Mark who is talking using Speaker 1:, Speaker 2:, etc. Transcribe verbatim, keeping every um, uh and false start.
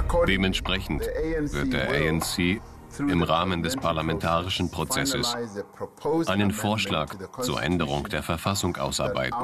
Speaker 1: Dementsprechend wird der A N C im Rahmen des parlamentarischen Prozesses einen Vorschlag zur Änderung der Verfassung ausarbeiten.